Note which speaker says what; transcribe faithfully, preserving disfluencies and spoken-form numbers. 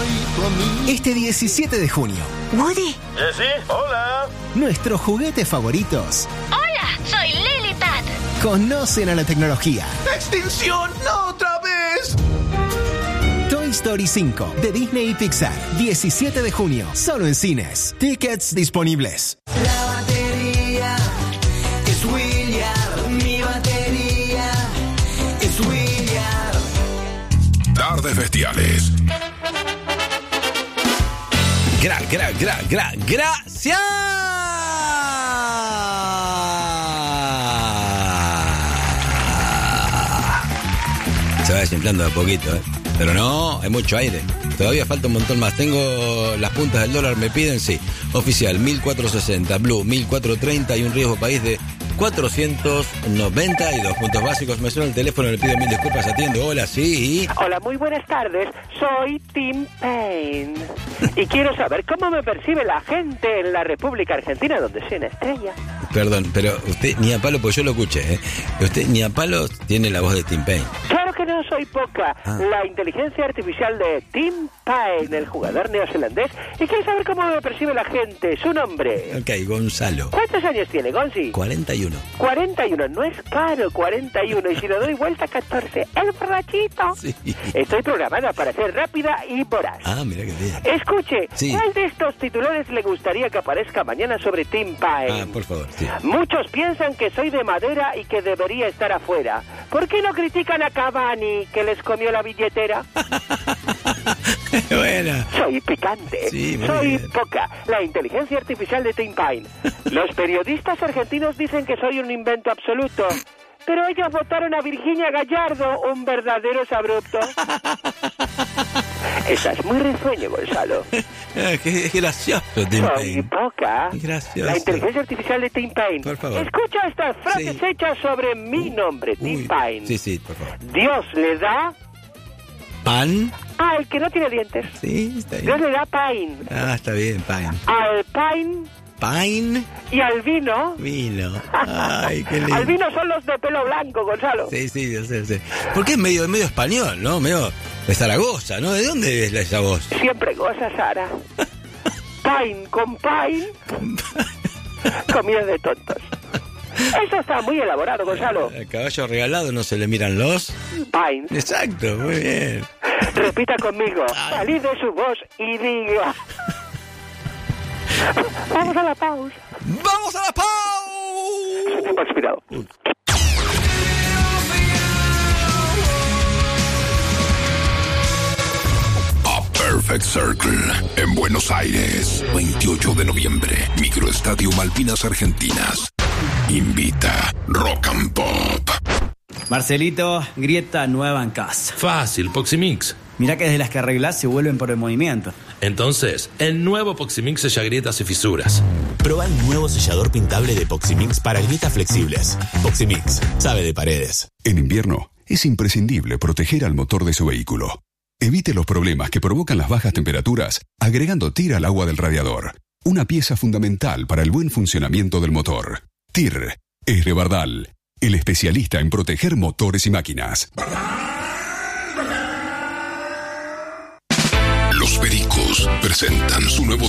Speaker 1: Este diecisiete de junio.
Speaker 2: ¿Woody?
Speaker 3: ¿Jessy? Hola.
Speaker 1: Nuestros juguetes favoritos.
Speaker 2: Hola, soy Lilipad.
Speaker 1: Conocen a la tecnología.
Speaker 4: ¡Extinción! ¡No otra vez!
Speaker 1: Toy Story cinco de Disney y Pixar. diecisiete de junio. Solo en cines. Tickets disponibles.
Speaker 5: La batería es William. Mi batería es William.
Speaker 6: Tardes bestiales.
Speaker 7: Gra, gra, gra, gra, gracias. Se va desinflando de a poquito, ¿eh? Pero no, hay mucho aire. Todavía falta un montón más. Tengo las puntas del dólar, me piden, sí. Oficial, mil cuatrocientos sesenta. Blue, mil cuatrocientos treinta. Y un riesgo país de cuatrocientos noventa y dos puntos básicos. Me suena el teléfono, le pido mil disculpas, atiendo. Hola, sí.
Speaker 8: Hola, muy buenas tardes. Soy Tim Payne. Y quiero saber cómo me percibe la gente en la República Argentina, donde soy una estrella.
Speaker 7: Perdón, pero usted ni a palo, pues yo lo escuché, ¿eh? Usted ni a palo tiene la voz de Tim Payne.
Speaker 8: Claro que no soy poca.
Speaker 7: Ah.
Speaker 8: La inteligencia artificial de Tim Payne, el jugador neozelandés. Y quiero saber cómo me percibe la gente. Su nombre.
Speaker 7: Ok, Gonzalo.
Speaker 8: ¿Cuántos años tiene, Gonzi?
Speaker 7: cuarenta y uno.
Speaker 8: cuarenta y uno. No es caro, cuarenta y uno. Y si lo doy vuelta, catorce. El borrachito.
Speaker 7: Sí.
Speaker 8: Estoy programada para ser rápida y voraz.
Speaker 7: Ah, mira qué bien.
Speaker 8: Escuche,
Speaker 7: Sí.
Speaker 8: ¿cuál de estos titulares le gustaría que aparezca mañana sobre Tim Payne?
Speaker 7: Ah, por favor, sí.
Speaker 8: Muchos piensan que soy de madera y que debería estar afuera. ¿Por qué no critican a Cavani, que les comió la billetera?
Speaker 7: Buena.
Speaker 8: Soy picante.
Speaker 7: Sí, muy
Speaker 8: soy
Speaker 7: bien.
Speaker 8: poca. La inteligencia artificial de Tim Payne. Los periodistas argentinos dicen que soy un invento absoluto. Pero ellos votaron a Virginia Gallardo, un verdadero abrupto. Estás muy risueño, Gonzalo.
Speaker 7: Ah, qué gracioso, Tim
Speaker 8: Soy
Speaker 7: Payne.
Speaker 8: poca.
Speaker 7: Gracioso.
Speaker 8: La inteligencia artificial de Tim Payne.
Speaker 7: Por favor.
Speaker 8: Escucha estas frases
Speaker 7: Sí.
Speaker 8: hechas sobre mi nombre, Tim
Speaker 7: Uy.
Speaker 8: Payne.
Speaker 7: Sí, sí, por favor.
Speaker 8: Dios le da
Speaker 7: ¿Pan?
Speaker 8: al que no tiene dientes.
Speaker 7: Sí, está
Speaker 8: Dios
Speaker 7: bien.
Speaker 8: le da Payne.
Speaker 7: Ah, está bien, Pine.
Speaker 8: Al Payne
Speaker 7: Pine,
Speaker 8: y al vino.
Speaker 7: vino. Ay, qué lindo.
Speaker 8: Al vino son los de pelo blanco, Gonzalo.
Speaker 7: Sí, sí, yo sé, yo sé. Porque es medio, medio español, ¿no? Medio de Zaragoza, ¿no? ¿De dónde es la- esa voz?
Speaker 8: Siempre goza, Sara. Payne con Payne. Comida de tontos. Eso está muy elaborado, Gonzalo.
Speaker 7: Al caballo regalado no se le miran los...
Speaker 8: Payne.
Speaker 7: Exacto, muy bien.
Speaker 8: Repita conmigo. Salí de su voz y diga. Vamos a la pausa.
Speaker 7: ¡Vamos a la pausa!
Speaker 8: Su tiempo expirado.
Speaker 6: A Perfect Circle en Buenos Aires, veintiocho de noviembre, Microestadio Malvinas Argentinas. Invita Rock and Pop.
Speaker 9: Marcelito, grieta nueva en casa.
Speaker 3: Fácil, Poximix.
Speaker 9: Mirá que desde las que arreglás se vuelven por el movimiento.
Speaker 3: Entonces, el nuevo Poximix sella grietas y fisuras.
Speaker 10: Proba el nuevo sellador pintable de Poximix para grietas flexibles. Poximix, sabe de paredes.
Speaker 11: En invierno, es imprescindible proteger al motor de su vehículo. Evite los problemas que provocan las bajas temperaturas agregando T I R al agua del radiador. Una pieza fundamental para el buen funcionamiento del motor. T I R es de Bardal, el especialista en proteger motores y máquinas.
Speaker 6: Los Pericos presentan su nuevo